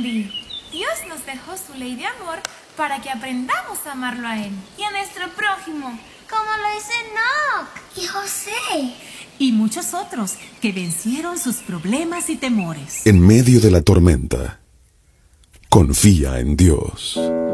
entendí. Dios nos dejó su ley de amor para que aprendamos a amarlo a Él y a nuestro prójimo, como lo hizo Enoc y José. Y muchos otros que vencieron sus problemas y temores. En medio de la tormenta, confía en Dios.